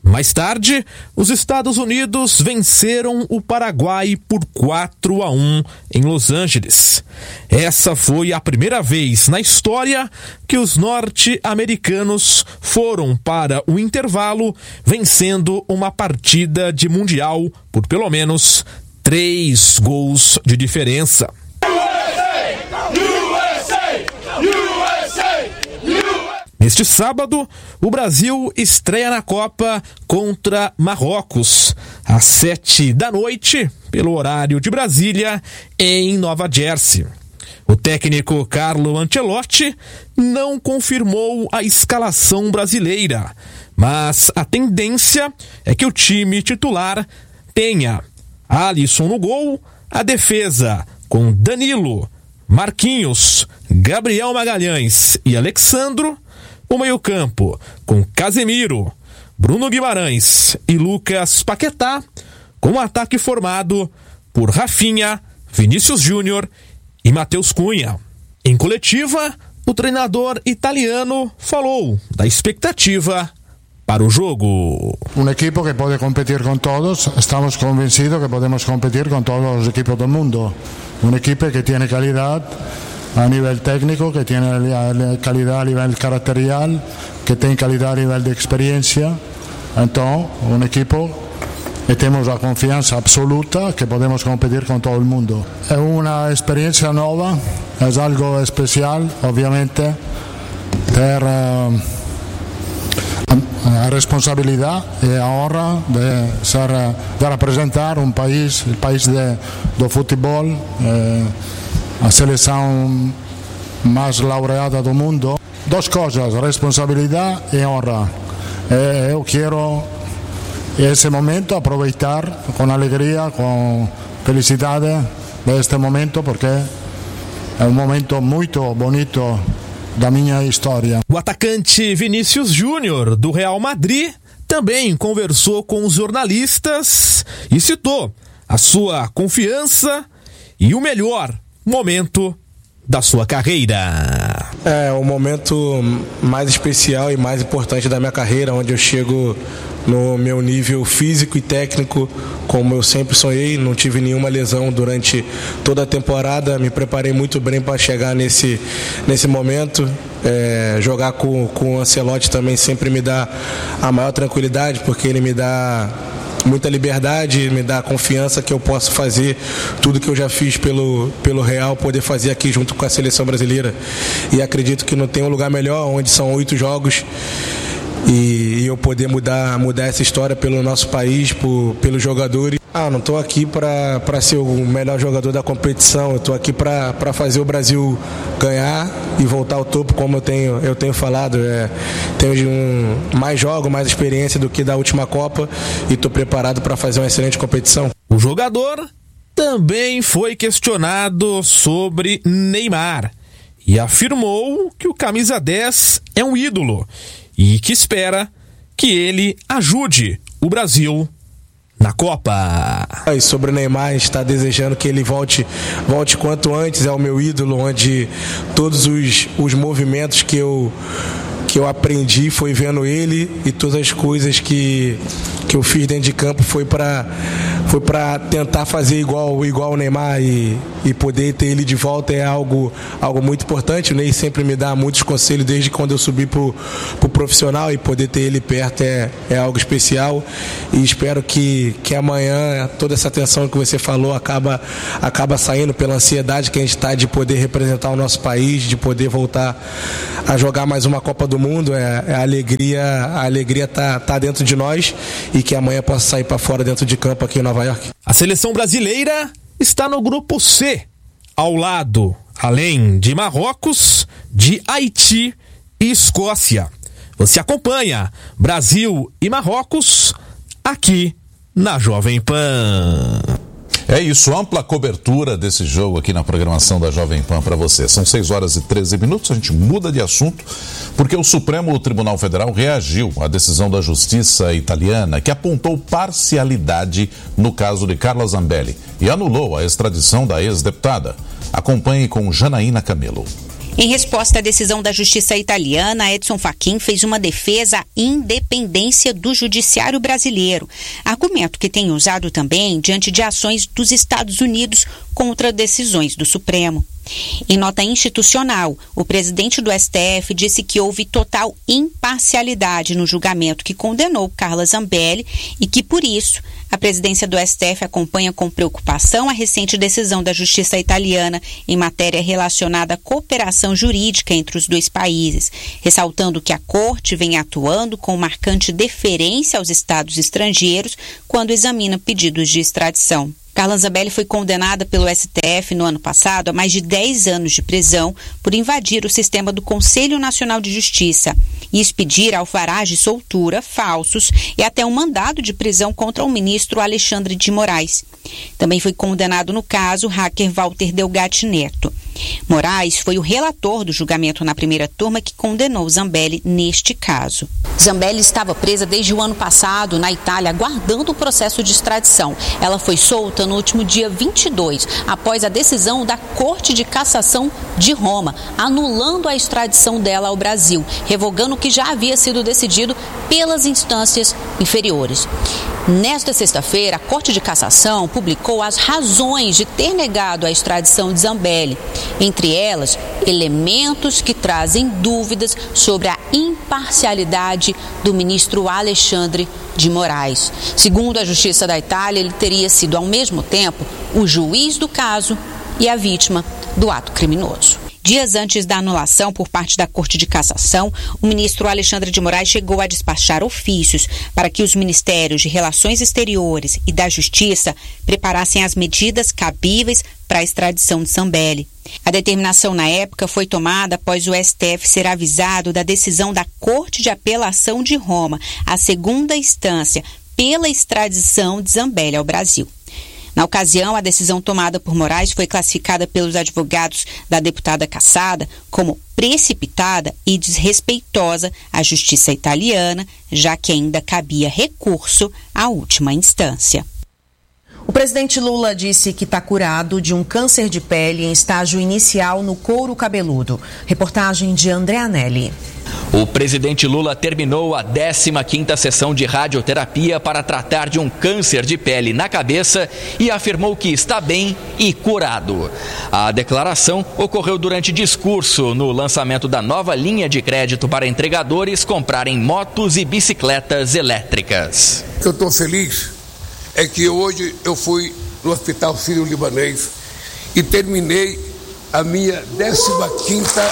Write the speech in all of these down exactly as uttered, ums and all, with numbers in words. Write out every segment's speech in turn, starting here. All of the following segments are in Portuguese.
Mais tarde, os Estados Unidos venceram o Paraguai por quatro a um em Los Angeles. Essa foi a primeira vez na história que os norte-americanos foram para o intervalo vencendo uma partida de Mundial por pelo menos três gols de diferença. Neste sábado, o Brasil estreia na Copa contra Marrocos, às sete da noite, pelo horário de Brasília, em Nova Jersey. O técnico Carlo Ancelotti não confirmou a escalação brasileira, mas a tendência é que o time titular tenha Alisson no gol, a defesa com Danilo, Marquinhos, Gabriel Magalhães e Alexandro, o meio-campo com Casemiro, Bruno Guimarães e Lucas Paquetá, com um ataque formado por Rafinha, Vinícius Júnior e Matheus Cunha. Em coletiva, o treinador italiano falou da expectativa para o jogo. Um equipo que pode competir com todos, estamos convencidos que podemos competir com todos os equipos do mundo. Uma equipe que tem qualidade a nivel técnico, que tiene calidad a nivel caracterial, que tiene calidad a nivel de experiencia. Entonces, un equipo que tenemos la confianza absoluta que podemos competir con todo el mundo. Es una experiencia nueva, es algo especial, obviamente, tener uh, la responsabilidad y ahora de, ser, de representar un país, el país de, de fútbol, eh, a seleção mais laureada do mundo. Duas coisas, responsabilidade e honra. Eu quero esse momento aproveitar com alegria, com felicidade deste momento, porque é um momento muito bonito da minha história. O atacante Vinícius Júnior, do Real Madrid, também conversou com os jornalistas e citou a sua confiança e o melhor momento da sua carreira. É o momento mais especial e mais importante da minha carreira, onde eu chego no meu nível físico e técnico, como eu sempre sonhei. Não tive nenhuma lesão durante toda a temporada, me preparei muito bem para chegar nesse, nesse momento. É, jogar com, com o Ancelotti também sempre me dá a maior tranquilidade, porque ele me dá muita liberdade, me dá confiança que eu posso fazer tudo que eu já fiz pelo, pelo Real, poder fazer aqui junto com a seleção brasileira. E acredito que não tem um lugar melhor, onde são oito jogos e, e eu poder mudar, mudar essa história pelo nosso país, por, pelos jogadores. Ah, não estou aqui para ser o melhor jogador da competição, eu estou aqui para fazer o Brasil ganhar e voltar ao topo, como eu tenho, eu tenho falado. É, tenho um, mais jogo, mais experiência do que da última Copa e estou preparado para fazer uma excelente competição. O jogador também foi questionado sobre Neymar e afirmou que o camisa dez é um ídolo e que espera que ele ajude o Brasil na Copa. E sobre o Neymar, está desejando que ele volte, volte quanto antes. É o meu ídolo, onde todos os, os movimentos que eu, que eu aprendi foi vendo ele, e todas as coisas que, que eu fiz dentro de campo foi para foi para tentar fazer igual, igual o Neymar, e, e poder ter ele de volta é algo, algo muito importante. O Ney sempre me dá muitos conselhos desde quando eu subi pro, pro profissional, e poder ter ele perto é, é algo especial. E espero que, que amanhã toda essa tensão que você falou acaba, acaba saindo pela ansiedade que a gente está de poder representar o nosso país, de poder voltar a jogar mais uma Copa do Mundo. É, é a alegria, a alegria tá, tá dentro de nós, e que amanhã possa sair para fora dentro de campo aqui em Nova York. A seleção brasileira está no grupo C, ao lado, além de Marrocos, de Haiti e Escócia. Você acompanha Brasil e Marrocos aqui na Jovem Pan. É isso, ampla cobertura desse jogo aqui na programação da Jovem Pan para você. São seis horas e treze minutos, a gente muda de assunto porque o Supremo Tribunal Federal reagiu à decisão da Justiça italiana que apontou parcialidade no caso de Carla Zambelli e anulou a extradição da ex-deputada. Acompanhe com Janaína Camelo. Em resposta à decisão da Justiça italiana, Edson Fachin fez uma defesa à independência do judiciário brasileiro, argumento que tem usado também diante de ações dos Estados Unidos contra decisões do Supremo. Em nota institucional, o presidente do S T F disse que houve total imparcialidade no julgamento que condenou Carla Zambelli e que, por isso, a presidência do S T F acompanha com preocupação a recente decisão da Justiça italiana em matéria relacionada à cooperação jurídica entre os dois países, ressaltando que a Corte vem atuando com marcante deferência aos estados estrangeiros quando examina pedidos de extradição. Carla Zambelli foi condenada pelo S T F no ano passado a mais de dez anos de prisão por invadir o sistema do Conselho Nacional de Justiça e expedir alvarás de soltura falsos e até um mandado de prisão contra o ministro Alexandre de Moraes. Também foi condenado no caso o hacker Walter Delgatti Neto. Moraes foi o relator do julgamento na primeira turma que condenou Zambelli neste caso. Zambelli estava presa desde o ano passado na Itália, aguardando o processo de extradição. Ela foi solta no último dia vinte e dois, após a decisão da Corte de Cassação de Roma, anulando a extradição dela ao Brasil, revogando o que já havia sido decidido pelas instâncias inferiores. Nesta sexta-feira, a Corte de Cassação publicou as razões de ter negado a extradição de Zambelli. Entre elas, elementos que trazem dúvidas sobre a imparcialidade do ministro Alexandre de Moraes. Segundo a Justiça da Itália, ele teria sido, ao mesmo tempo, o juiz do caso e a vítima do ato criminoso. Dias antes da anulação por parte da Corte de Cassação, o ministro Alexandre de Moraes chegou a despachar ofícios para que os Ministérios de Relações Exteriores e da Justiça preparassem as medidas cabíveis para a extradição de Zambelli. A determinação na época foi tomada após o S T F ser avisado da decisão da Corte de Apelação de Roma, a segunda instância, pela extradição de Zambelli ao Brasil. Na ocasião, a decisão tomada por Moraes foi classificada pelos advogados da deputada cassada como precipitada e desrespeitosa à justiça italiana, já que ainda cabia recurso à última instância. O presidente Lula disse que está curado de um câncer de pele em estágio inicial no couro cabeludo. Reportagem de André Anelli. O presidente Lula terminou a décima quinta sessão de radioterapia para tratar de um câncer de pele na cabeça e afirmou que está bem e curado. A declaração ocorreu durante discurso no lançamento da nova linha de crédito para entregadores comprarem motos e bicicletas elétricas. O que eu estou feliz é que hoje eu fui no Hospital Sírio-Libanês e terminei a minha décima quinta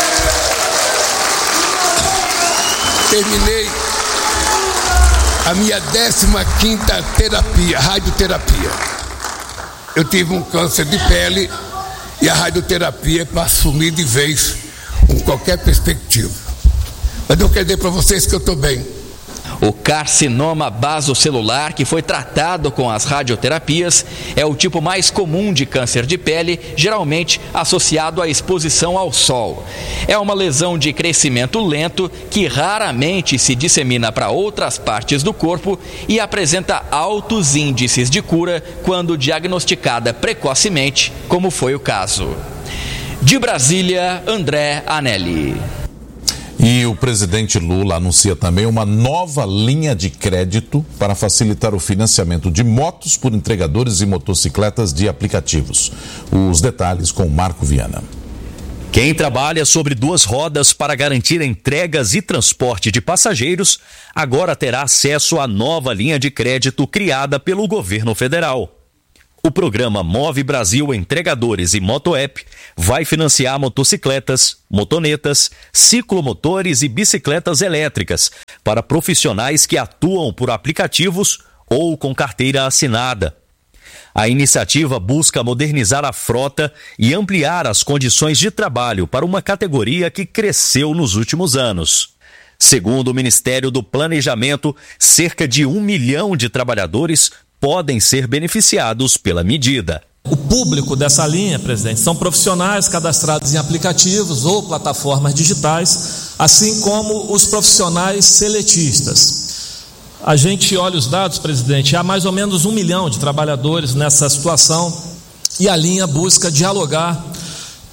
terminei a minha décima quinta terapia, radioterapia. Eu tive um câncer de pele e a radioterapia é para assumir de vez com qualquer perspectiva. Mas eu quero dizer para vocês que eu estou bem. O carcinoma basocelular, que foi tratado com as radioterapias, é o tipo mais comum de câncer de pele, geralmente associado à exposição ao sol. É uma lesão de crescimento lento que raramente se dissemina para outras partes do corpo e apresenta altos índices de cura quando diagnosticada precocemente, como foi o caso. De Brasília, André Anelli. E o presidente Lula anuncia também uma nova linha de crédito para facilitar o financiamento de motos por entregadores e motocicletas de aplicativos. Os detalhes com Marco Viana. Quem trabalha sobre duas rodas para garantir entregas e transporte de passageiros agora terá acesso à nova linha de crédito criada pelo governo federal. O programa Move Brasil Entregadores e Motoapp vai financiar motocicletas, motonetas, ciclomotores e bicicletas elétricas para profissionais que atuam por aplicativos ou com carteira assinada. A iniciativa busca modernizar a frota e ampliar as condições de trabalho para uma categoria que cresceu nos últimos anos. Segundo o Ministério do Planejamento, cerca de um milhão de trabalhadores podem ser beneficiados pela medida. O público dessa linha, presidente, são profissionais cadastrados em aplicativos ou plataformas digitais, assim como os profissionais seletistas. A gente olha os dados, presidente, há mais ou menos um milhão de trabalhadores nessa situação e a linha busca dialogar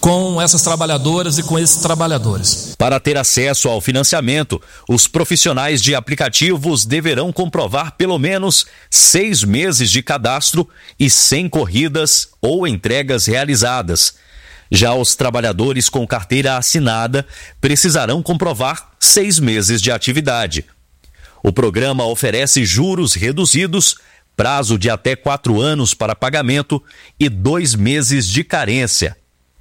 com essas trabalhadoras e com esses trabalhadores. Para ter acesso ao financiamento, os profissionais de aplicativos deverão comprovar pelo menos seis meses de cadastro e cem corridas ou entregas realizadas. Já os trabalhadores com carteira assinada precisarão comprovar seis meses de atividade. O programa oferece juros reduzidos, prazo de até quatro anos para pagamento e dois meses de carência.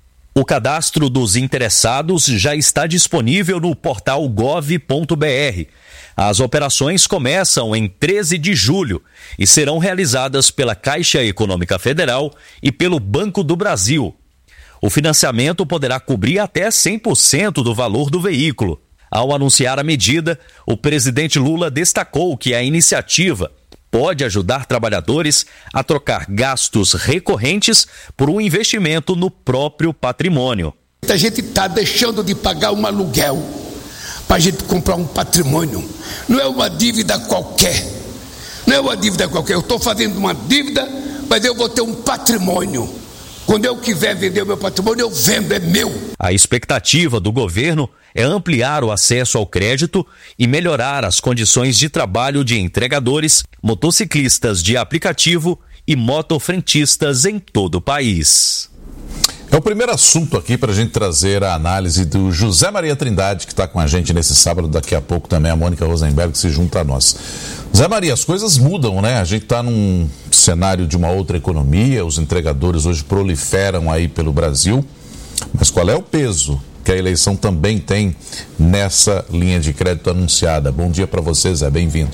O cadastro dos interessados já está disponível no portal gov ponto br. As operações começam em treze de julho e serão realizadas pela Caixa Econômica Federal e pelo Banco do Brasil. O financiamento poderá cobrir até cem por cento do valor do veículo. Ao anunciar a medida, o presidente Lula destacou que a iniciativa pode ajudar trabalhadores a trocar gastos recorrentes por um investimento no próprio patrimônio. A gente está deixando de pagar um aluguel para a gente comprar um patrimônio. Não é uma dívida qualquer. Não é uma dívida qualquer. Eu estou fazendo uma dívida, mas eu vou ter um patrimônio. Quando eu quiser vender o meu patrimônio, eu vendo, é meu. A expectativa do governo é ampliar o acesso ao crédito e melhorar as condições de trabalho de entregadores, motociclistas de aplicativo e motofrentistas em todo o país. É o primeiro assunto aqui para a gente trazer a análise do José Maria Trindade, que está com a gente nesse sábado. Daqui a pouco também a Mônica Rosenberg se junta a nós. Zé Maria, as coisas mudam, né? A gente está num cenário de uma outra economia, os entregadores hoje proliferam aí pelo Brasil, mas qual é o peso que a eleição também tem nessa linha de crédito anunciada? Bom dia para você, Zé, bem-vindo.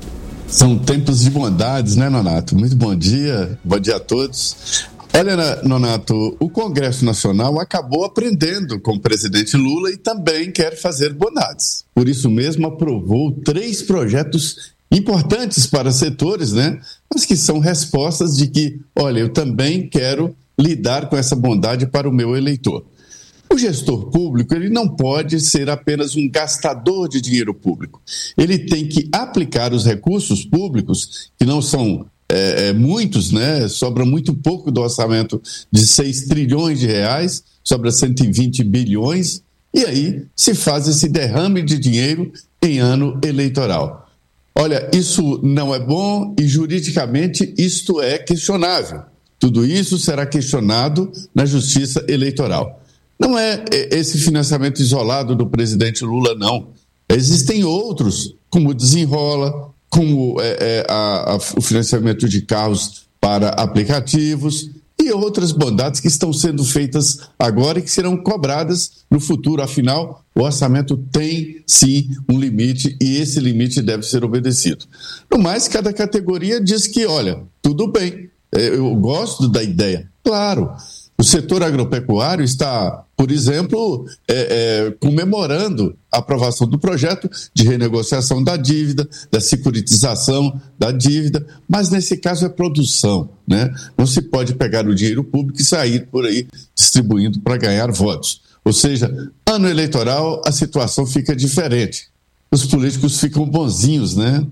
São tempos de bondades, né, Nonato? Muito bom dia, bom dia a todos. Olha, Nonato, o Congresso Nacional acabou aprendendo com o presidente Lula e também quer fazer bondades. Por isso mesmo aprovou três projetos importantes para setores, né? Mas que são respostas de que, olha, eu também quero lidar com essa bondade para o meu eleitor. O gestor público, ele não pode ser apenas um gastador de dinheiro público. Ele tem que aplicar os recursos públicos, que não são é, é, muitos, né? Sobra muito pouco do orçamento de seis trilhões de reais, sobra cento e vinte bilhões, e aí se faz esse derrame de dinheiro em ano eleitoral. Olha, isso não é bom e juridicamente isto é questionável. Tudo isso será questionado na Justiça Eleitoral. Não é esse financiamento isolado do presidente Lula, não. Existem outros, como o Desenrola, como é, é, a, a, o financiamento de carros para aplicativos e outras bondades que estão sendo feitas agora e que serão cobradas no futuro. Afinal, o orçamento tem, sim, um limite e esse limite deve ser obedecido. No mais, cada categoria diz que, olha, tudo bem, eu gosto da ideia. Claro, o setor agropecuário está, por exemplo, é, é, comemorando a aprovação do projeto de renegociação da dívida, da securitização da dívida, mas nesse caso é produção, né? Não se pode pegar o dinheiro público e sair por aí distribuindo para ganhar votos. Ou seja, ano eleitoral a situação fica diferente. Os políticos ficam bonzinhos, né?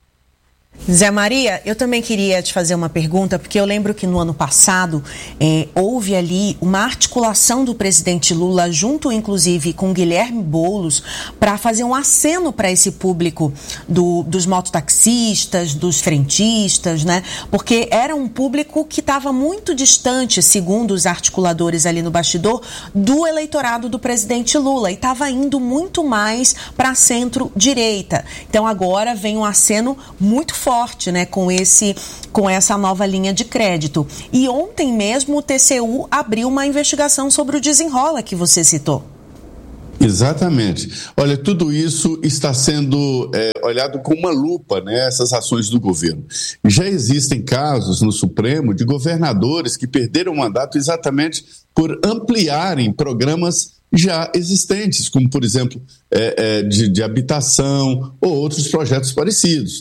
Zé Maria, eu também queria te fazer uma pergunta, porque eu lembro que no ano passado eh, houve ali uma articulação do presidente Lula, junto inclusive com Guilherme Boulos, para fazer um aceno para esse público do, dos mototaxistas, dos frentistas, né? Porque era um público que estava muito distante, segundo os articuladores ali no bastidor, do eleitorado do presidente Lula e estava indo muito mais para centro-direita. Então agora vem um aceno muito forte, né, com, esse, com essa nova linha de crédito. E ontem mesmo o T C U abriu uma investigação sobre o Desenrola que você citou. Exatamente. Olha, tudo isso está sendo é, olhado com uma lupa, né, essas ações do governo. Já existem casos no Supremo de governadores que perderam o mandato exatamente por ampliarem programas já existentes, como, por exemplo, é, é, de, de habitação ou outros projetos parecidos.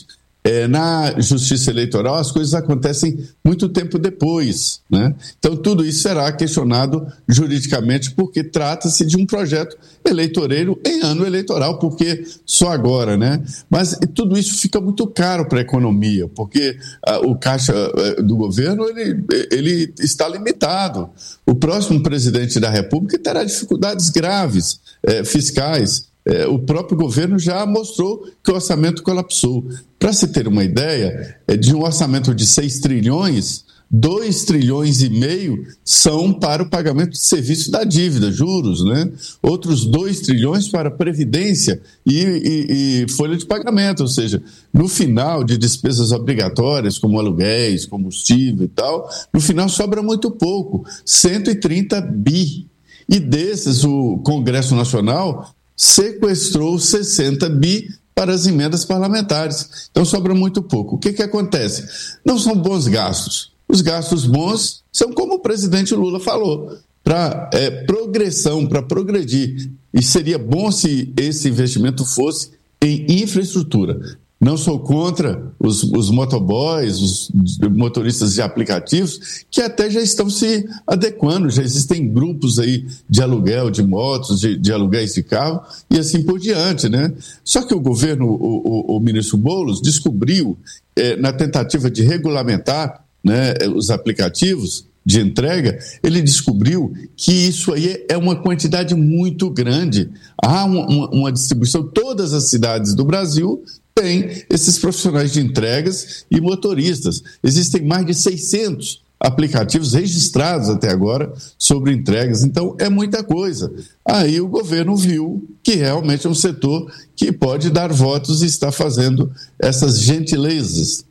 É, na justiça eleitoral, as coisas acontecem muito tempo depois, né? Então, tudo isso será questionado juridicamente, porque trata-se de um projeto eleitoreiro em ano eleitoral, porque só agora, né? Mas tudo isso fica muito caro para a economia, porque ah, o caixa ah, do governo ele, ele está limitado. O próximo presidente da República terá dificuldades graves eh, fiscais. É, o próprio governo já mostrou que o orçamento colapsou. Para se ter uma ideia, é, de um orçamento de seis trilhões, dois trilhões e meio são para o pagamento de serviço da dívida, juros, né? Outros dois trilhões para previdência e, e, e folha de pagamento, ou seja, no final de despesas obrigatórias, como aluguéis, combustível e tal, no final sobra muito pouco, cento e trinta bi. E desses, o Congresso Nacional sequestrou sessenta bi para as emendas parlamentares. Então sobra muito pouco. O que que acontece? Não são bons gastos. Os gastos bons são como o presidente Lula falou, para é, progressão, para progredir. E seria bom se esse investimento fosse em infraestrutura. Não sou contra os, os motoboys, os motoristas de aplicativos, que até já estão se adequando, já existem grupos aí de aluguel de motos, de, de aluguéis de carro e assim por diante, né? Só que o governo, o, o, o ministro Boulos, descobriu, eh, na tentativa de regulamentar, né, os aplicativos de entrega, ele descobriu que isso aí é uma quantidade muito grande. Há uma, uma, uma distribuição, todas as cidades do Brasil tem esses profissionais de entregas e motoristas. Existem mais de seiscentos aplicativos registrados até agora sobre entregas, então é muita coisa. Aí o governo viu que realmente é um setor que pode dar votos e está fazendo essas gentilezas.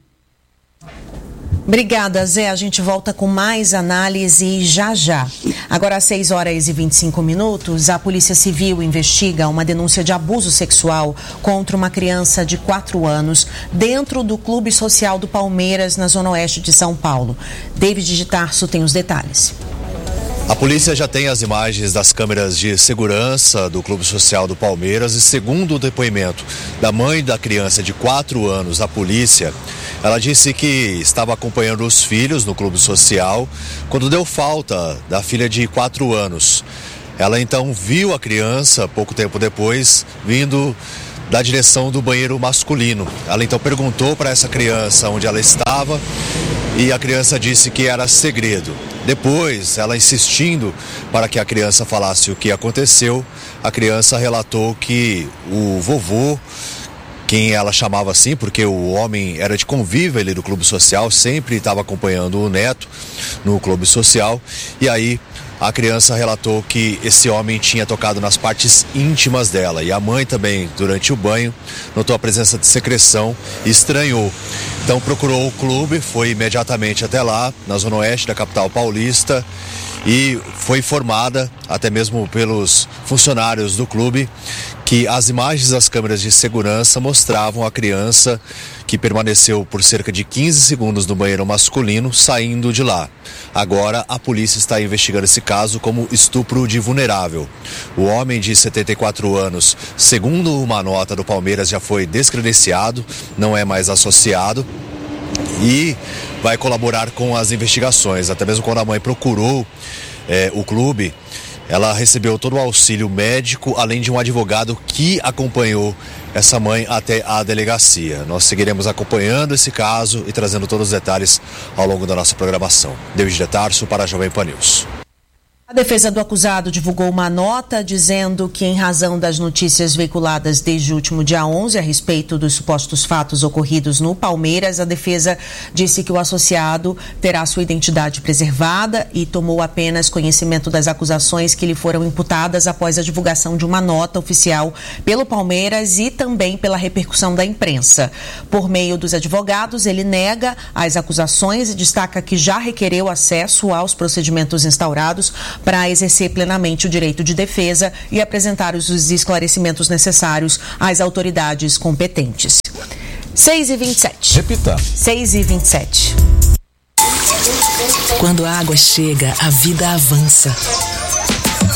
Obrigada, Zé. A gente volta com mais análise já já. Agora, às seis horas e vinte e cinco minutos, a Polícia Civil investiga uma denúncia de abuso sexual contra uma criança de quatro anos dentro do Clube Social do Palmeiras, na Zona Oeste de São Paulo. David de Tarso tem os detalhes. A polícia já tem as imagens das câmeras de segurança do Clube Social do Palmeiras e, segundo o depoimento da mãe da criança de quatro anos à polícia, ela disse que estava acompanhando os filhos no Clube Social quando deu falta da filha de quatro anos. Ela então viu a criança, pouco tempo depois, vindo da direção do banheiro masculino. Ela então perguntou para essa criança onde ela estava e a criança disse que era segredo. Depois, ela insistindo para que a criança falasse o que aconteceu, a criança relatou que o vovô, quem ela chamava assim, porque o homem era de convívio ali do Clube Social, sempre estava acompanhando o neto no Clube Social, e aí a criança relatou que esse homem tinha tocado nas partes íntimas dela. E a mãe também, durante o banho, notou a presença de secreção e estranhou. Então procurou o clube, foi imediatamente até lá, na Zona Oeste da capital paulista, e foi informada, até mesmo pelos funcionários do clube, que as imagens das câmeras de segurança mostravam a criança que permaneceu por cerca de quinze segundos no banheiro masculino, saindo de lá. Agora, a polícia está investigando esse caso como estupro de vulnerável. O homem de setenta e quatro anos, segundo uma nota do Palmeiras, já foi descredenciado, não é mais associado e vai colaborar com as investigações. Até mesmo quando a mãe procurou é, o clube, ela recebeu todo o auxílio médico, além de um advogado que acompanhou essa mãe até a delegacia. Nós seguiremos acompanhando esse caso e trazendo todos os detalhes ao longo da nossa programação. David de Tarso para a Jovem Pan News. A defesa do acusado divulgou uma nota dizendo que, em razão das notícias veiculadas desde o último dia onze a respeito dos supostos fatos ocorridos no Palmeiras, a defesa disse que o associado terá sua identidade preservada e tomou apenas conhecimento das acusações que lhe foram imputadas após a divulgação de uma nota oficial pelo Palmeiras e também pela repercussão da imprensa. Por meio dos advogados, ele nega as acusações e destaca que já requereu acesso aos procedimentos instaurados para exercer plenamente o direito de defesa e apresentar os esclarecimentos necessários às autoridades competentes. seis e vinte e sete. Repita. seis e vinte e sete. Quando a água chega, a vida avança.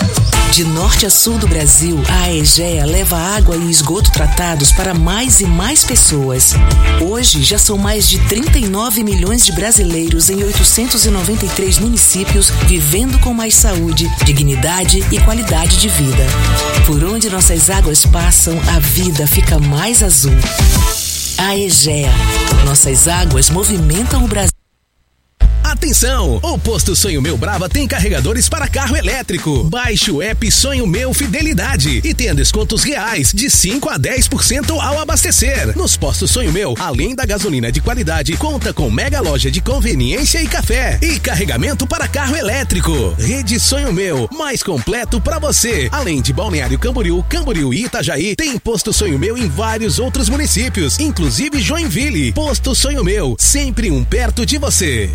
De norte a sul do Brasil, a Aegea leva água e esgoto tratados para mais e mais pessoas. Hoje, já são mais de trinta e nove milhões de brasileiros em oitocentos e noventa e três municípios vivendo com mais saúde, dignidade e qualidade de vida. Por onde nossas águas passam, a vida fica mais azul. Aegea. Nossas águas movimentam o Brasil. Atenção! O Posto Sonho Meu Brava tem carregadores para carro elétrico. Baixe o app Sonho Meu Fidelidade e tenha descontos reais de cinco a dez por cento ao abastecer. Nos postos Sonho Meu, além da gasolina de qualidade, conta com mega loja de conveniência e café e carregamento para carro elétrico. Rede Sonho Meu, mais completo para você. Além de Balneário Camboriú, Camboriú e Itajaí, tem Posto Sonho Meu em vários outros municípios, inclusive Joinville. Posto Sonho Meu, sempre um perto de você.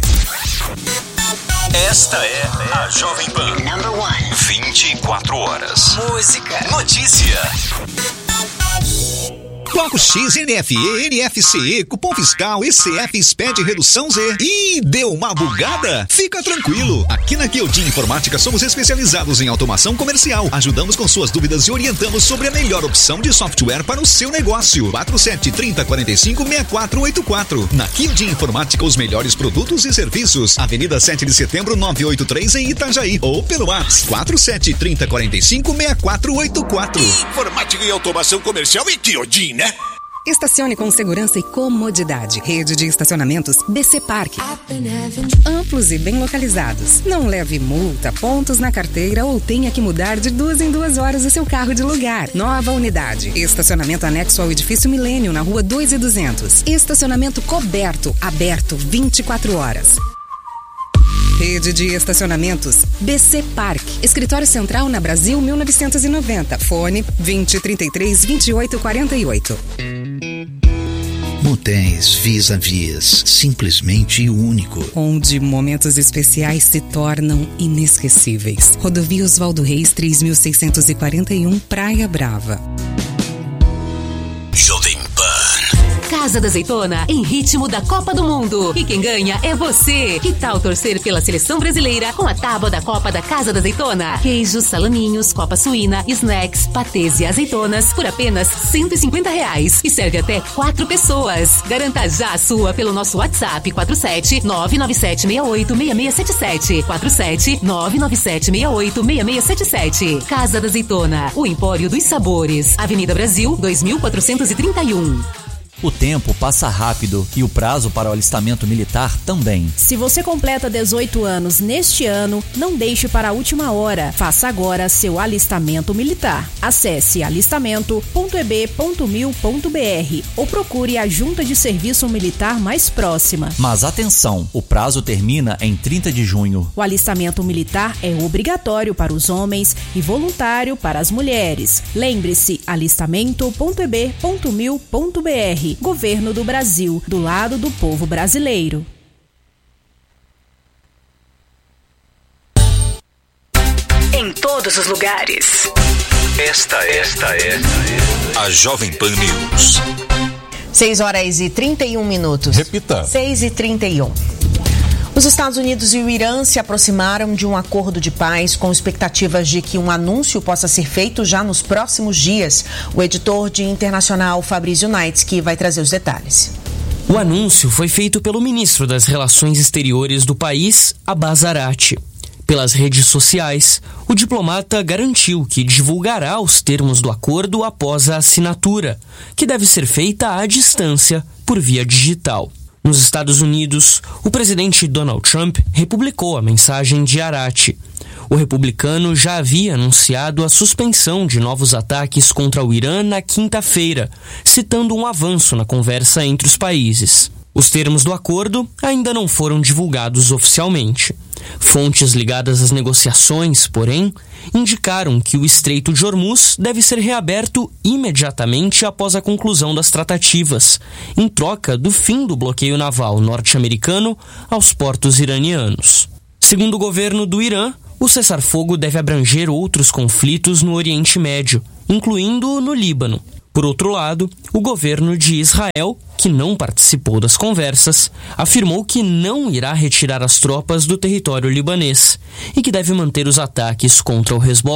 Esta é a Jovem Pan. Number one. vinte e quatro horas. Música. Notícia. Bloco X, N F E, N F C E, cupom fiscal, E C F, S P E D, redução Z. Ih, deu uma bugada? Fica tranquilo. Aqui na Kyodin Informática somos especializados em automação comercial. Ajudamos com suas dúvidas e orientamos sobre a melhor opção de software para o seu negócio. quatro sete três zero quatro cinco seis quatro oito quatro. Na Kyodin Informática, os melhores produtos e serviços. Avenida sete de setembro, novecentos e oitenta e três em Itajaí. Ou pelo WhatsApp quatro sete três zero quatro cinco seis quatro oito quatro. Informática e automação comercial e Kyodin, né? Estacione com segurança e comodidade. Rede de estacionamentos B C Park. Amplos e bem localizados. Não leve multa, pontos na carteira ou tenha que mudar de duas em duas horas o seu carro de lugar. Nova unidade. Estacionamento anexo ao edifício Milênio, na rua dois e duzentos. Estacionamento coberto, aberto vinte e quatro horas. Rede de estacionamentos B C Park. Escritório Central na Brasil mil novecentos e noventa. Fone vinte, trinta e três, vinte e oito, quarenta e oito. Motéis Vis-a-Vis, simplesmente único. Onde momentos especiais se tornam inesquecíveis. Rodovia Oswaldo Reis, três mil seiscentos e quarenta e um, Praia Brava. Jovem Pan. Casa da Azeitona, em ritmo da Copa do Mundo. E quem ganha é você. Que tal torcer pela seleção brasileira com a tábua da Copa da Casa da Azeitona? Queijos, salaminhos, copa suína, snacks, patês e azeitonas por apenas cento e cinquenta reais. E serve até quatro pessoas. Garanta já a sua pelo nosso WhatsApp quatro sete nove nove sete seis oito seis seis sete sete. quatro sete nove nove sete seis oito seis seis sete sete. Casa da Azeitona, o empório dos sabores. Avenida Brasil, dois mil quatrocentos e trinta e um. O tempo passa rápido e o prazo para o alistamento militar também. Se você completa dezoito anos neste ano, não deixe para a última hora. Faça agora seu alistamento militar. Acesse alistamento ponto e b ponto mil ponto b r ou procure a junta de serviço militar mais próxima. Mas atenção, o prazo termina em trinta de junho. O alistamento militar é obrigatório para os homens e voluntário para as mulheres. Lembre-se, alistamento ponto e b ponto mil ponto b r. Governo do Brasil, do lado do povo brasileiro. Em todos os lugares. Esta, esta é a Jovem Pan News. seis horas e trinta e um minutos. Repita. seis e trinta e um. Os Estados Unidos e o Irã se aproximaram de um acordo de paz com expectativas de que um anúncio possa ser feito já nos próximos dias. O editor de Internacional, Fabrício Naitsky, vai trazer os detalhes. O anúncio foi feito pelo ministro das Relações Exteriores do país, Abbas Araqchi. Pelas redes sociais, o diplomata garantiu que divulgará os termos do acordo após a assinatura, que deve ser feita à distância por via digital. Nos Estados Unidos, o presidente Donald Trump republicou a mensagem de Araqchi. O republicano já havia anunciado a suspensão de novos ataques contra o Irã na quinta-feira, citando um avanço na conversa entre os países. Os termos do acordo ainda não foram divulgados oficialmente. Fontes ligadas às negociações, porém, indicaram que o Estreito de Hormuz deve ser reaberto imediatamente após a conclusão das tratativas, em troca do fim do bloqueio naval norte-americano aos portos iranianos. Segundo o governo do Irã, o cessar-fogo deve abranger outros conflitos no Oriente Médio, incluindo no Líbano. Por outro lado, o governo de Israel, que não participou das conversas, afirmou que não irá retirar as tropas do território libanês e que deve manter os ataques contra o Hezbollah.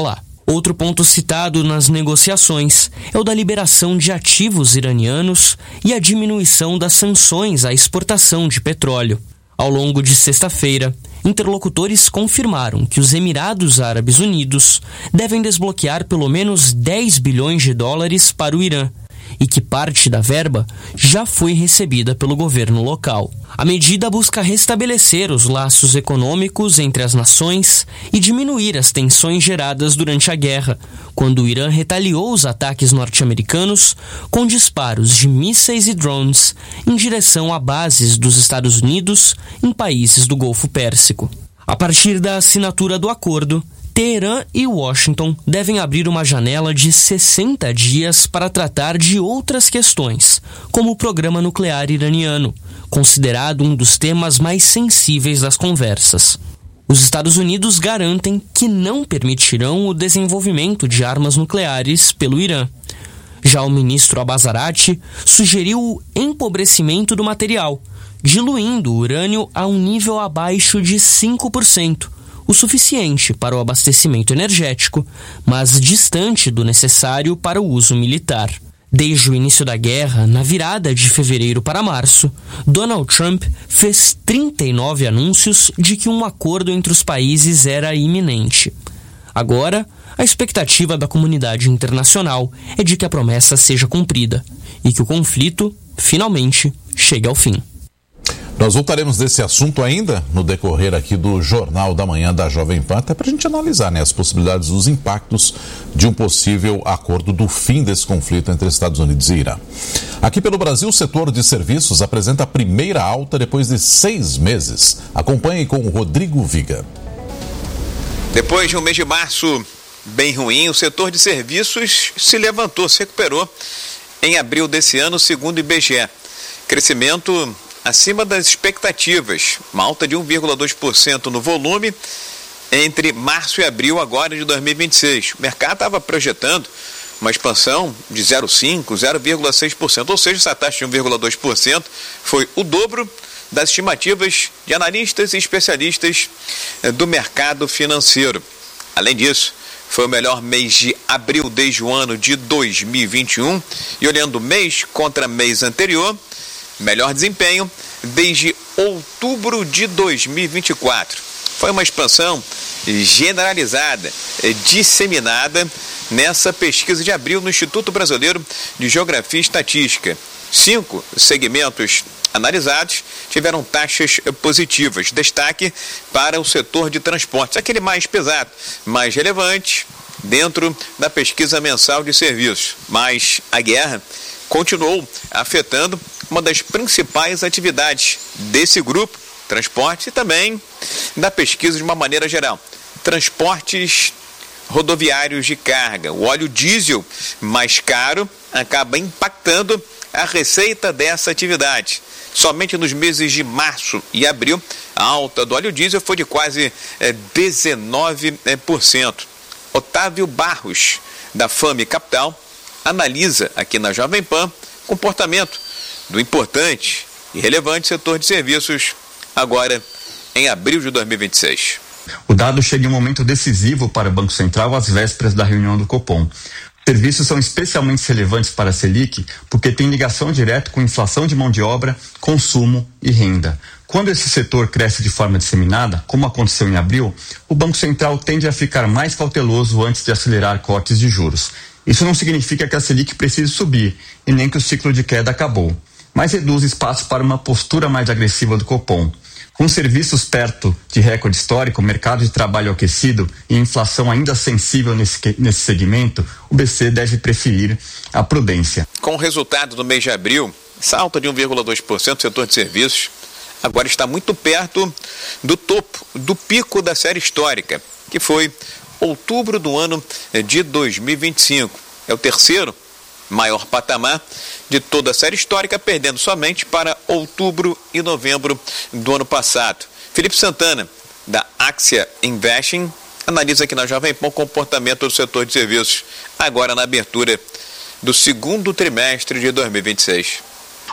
Outro ponto citado nas negociações é o da liberação de ativos iranianos e a diminuição das sanções à exportação de petróleo. Ao longo de sexta-feira, interlocutores confirmaram que os Emirados Árabes Unidos devem desbloquear pelo menos dez bilhões de dólares para o Irã e que parte da verba já foi recebida pelo governo local. A medida busca restabelecer os laços econômicos entre as nações e diminuir as tensões geradas durante a guerra, quando o Irã retaliou os ataques norte-americanos com disparos de mísseis e drones em direção a bases dos Estados Unidos em países do Golfo Pérsico. A partir da assinatura do acordo, Teherã e Washington devem abrir uma janela de sessenta dias para tratar de outras questões, como o programa nuclear iraniano, considerado um dos temas mais sensíveis das conversas. Os Estados Unidos garantem que não permitirão o desenvolvimento de armas nucleares pelo Irã. Já o ministro Abbas Araqi sugeriu o empobrecimento do material, diluindo o urânio a um nível abaixo de cinco por cento, o suficiente para o abastecimento energético, mas distante do necessário para o uso militar. Desde o início da guerra, na virada de fevereiro para março, Donald Trump fez trinta e nove anúncios de que um acordo entre os países era iminente. Agora, a expectativa da comunidade internacional é de que a promessa seja cumprida e que o conflito, finalmente, chegue ao fim. Nós voltaremos desse assunto ainda no decorrer aqui do Jornal da Manhã da Jovem Pan, até para a gente analisar, né, as possibilidades dos impactos de um possível acordo do fim desse conflito entre Estados Unidos e Irã. Aqui pelo Brasil, o setor de serviços apresenta a primeira alta depois de seis meses. Acompanhe com o Rodrigo Viga. Depois de um mês de março bem ruim, o setor de serviços se levantou, se recuperou em abril desse ano, segundo o I B G E. Crescimento acima das expectativas, uma alta de um vírgula dois por cento no volume entre março e abril agora de dois mil e vinte e seis. O mercado estava projetando uma expansão de zero vírgula cinco por cento, zero vírgula seis por cento, ou seja, essa taxa de um vírgula dois por cento foi o dobro das estimativas de analistas e especialistas do mercado financeiro. Além disso, foi o melhor mês de abril desde o ano de dois mil e vinte e um e olhando mês contra mês anterior, melhor desempenho desde outubro de dois mil e vinte e quatro. Foi uma expansão generalizada, disseminada nessa pesquisa de abril no Instituto Brasileiro de Geografia e Estatística. Cinco segmentos analisados tiveram taxas positivas. Destaque para o setor de transportes, aquele mais pesado, mais relevante dentro da pesquisa mensal de serviços. Mas a guerra continuou afetando uma das principais atividades desse grupo, transporte, e também da pesquisa de uma maneira geral. Transportes rodoviários de carga. O óleo diesel mais caro acaba impactando a receita dessa atividade. Somente nos meses de março e abril, a alta do óleo diesel foi de quase é, dezenove por cento. Otávio Barros, da Fame Capital, analisa aqui na Jovem Pan o comportamento do importante e relevante setor de serviços agora em abril de dois mil e vinte e seis. O dado chega em um momento decisivo para o Banco Central às vésperas da reunião do Copom. Serviços são especialmente relevantes para a Selic porque tem ligação direta com inflação de mão de obra, consumo e renda. Quando esse setor cresce de forma disseminada, como aconteceu em abril, o Banco Central tende a ficar mais cauteloso antes de acelerar cortes de juros. Isso não significa que a Selic precise subir e nem que o ciclo de queda acabou, mas reduz espaço para uma postura mais agressiva do Copom. Com serviços perto de recorde histórico, mercado de trabalho aquecido e inflação ainda sensível nesse, nesse segmento, o B C deve preferir a prudência. Com o resultado do mês de abril, essa alta de um vírgula dois por cento do setor de serviços agora está muito perto do topo, do pico da série histórica, que foi outubro do ano de dois mil e vinte e cinco. É o terceiro maior patamar de toda a série histórica, perdendo somente para outubro e novembro do ano passado. Felipe Santana, da Axia Investing, analisa aqui na Jovem Pan o comportamento do setor de serviços agora na abertura do segundo trimestre de dois mil e vinte e seis.